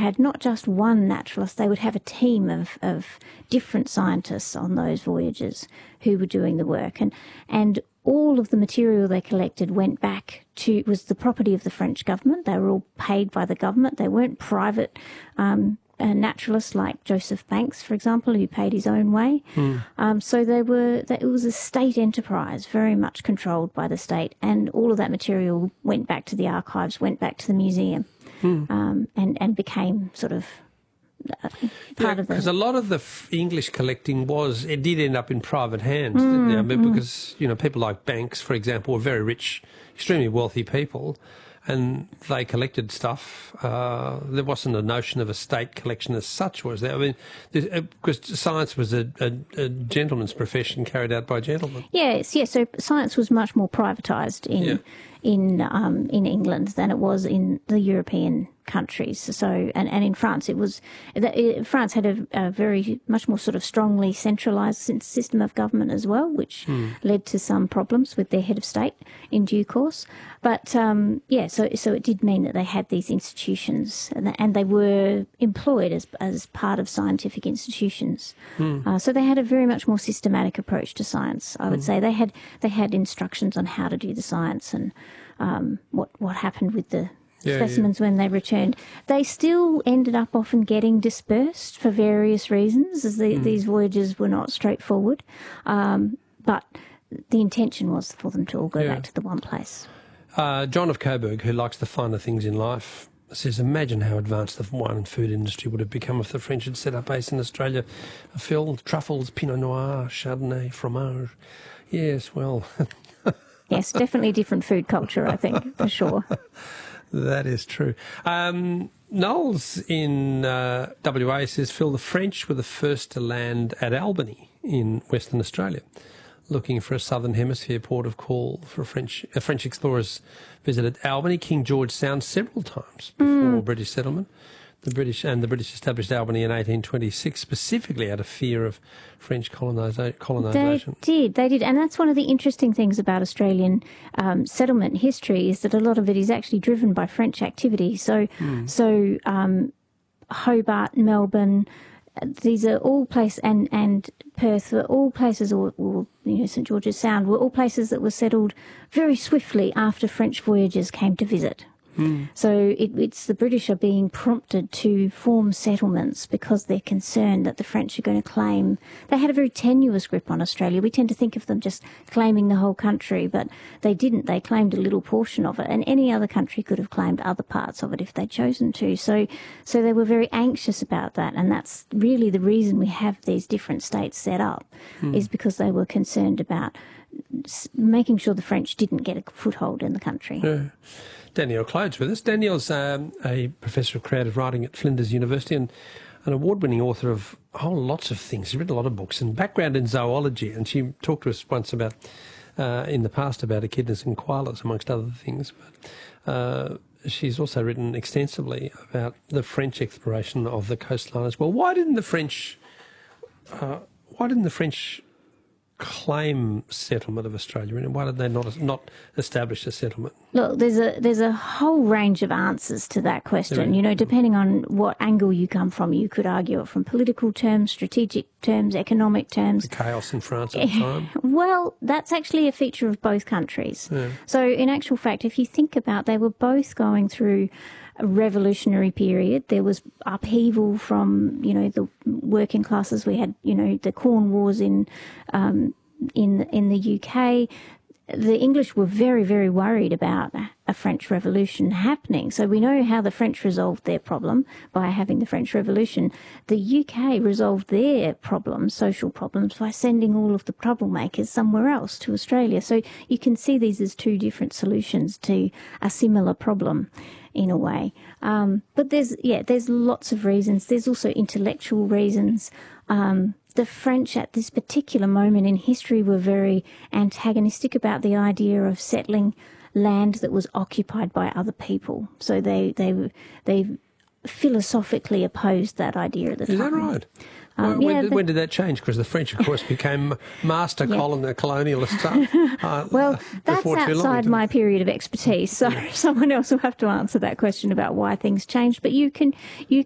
had not just one naturalist, they would have a team of different scientists on those voyages who were doing the work. And all of the material they collected went back to, was the property of the French government. They were all paid by the government. They weren't private naturalists like Joseph Banks, for example, who paid his own way. So it was a state enterprise, very much controlled by the state, and all of that material went back to the archives, went back to the museum, and became sort of part of the... Because a lot of the English collecting it did end up in private hands, didn't it? Because, people like Banks, for example, were very rich, extremely wealthy people, and they collected stuff. There wasn't a notion of a state collection as such, was there? I mean, because science was a gentleman's profession carried out by gentlemen. Yes. So science was much more privatised in England than it was in the European countries. So, and in France, France had a very much more sort of strongly centralised system of government as well, which led to some problems with their head of state in due course. But so it did mean that they had these institutions, and they were employed as part of scientific institutions. So they had a very much more systematic approach to science. I would say they had instructions on how to do the science and what happened with the specimens when they returned. They still ended up often getting dispersed for various reasons, as these voyages were not straightforward. But the intention was for them to all go back to the one place. John of Coburg, who likes the finer things in life, says, imagine how advanced the wine and food industry would have become if the French had set up base in Australia. Phil, truffles, Pinot Noir, Chardonnay, fromage. Yes, well... Yes, definitely different food culture, I think, for sure. That is true. Knowles in WA says, Phil, the French were the first to land at Albany in Western Australia, looking for a Southern Hemisphere port of call for French explorers visited Albany, King George Sound several times before British settlement. The British established Albany in 1826 specifically out of fear of French colonisation. They did. And that's one of the interesting things about Australian settlement history, is that a lot of it is actually driven by French activity. So Hobart, Melbourne, these are all places, and Perth were all places, or St George's Sound were all places that were settled very swiftly after French voyagers came to visit. So it's the British are being prompted to form settlements because they're concerned that the French are going to claim. They had a very tenuous grip on Australia. We tend to think of them just claiming the whole country, but they didn't. They claimed a little portion of it, and any other country could have claimed other parts of it if they'd chosen to. So they were very anxious about that, and that's really the reason we have these different states set up, is because they were concerned about making sure the French didn't get a foothold in the country. Yeah. Danielle Clode's with us. Danielle's a professor of creative writing at Flinders University and an award-winning author of lots of things. She's written a lot of books and background in zoology, and she talked to us once about, in the past, about echidnas and koalas, amongst other things. But she's also written extensively about the French exploration of the coastline as well. Why didn't the French claim settlement of Australia, and why did they not establish a settlement? Look, there's a whole range of answers to that question. Depending on what angle you come from, you could argue it from political terms, strategic terms, economic terms. The chaos in France at the time. Well, that's actually a feature of both countries. Yeah. So in actual fact, if you think about, they were both going through a revolutionary period. There was upheaval from, the working classes. We had, the Corn Wars in the UK. The English were very, very worried about a French Revolution happening. So we know how the French resolved their problem by having the French Revolution. The UK resolved their problems, social problems, by sending all of the troublemakers somewhere else, to Australia. So you can see these as two different solutions to a similar problem, in a way. But there's lots of reasons. There's also intellectual reasons. The French at this particular moment in history were very antagonistic about the idea of settling land that was occupied by other people. So they philosophically opposed that idea at the time. Is that right? When did that change? Because the French, of course, became master colonialists. Well, that's outside my period of expertise, so someone else will have to answer that question about why things changed. But you can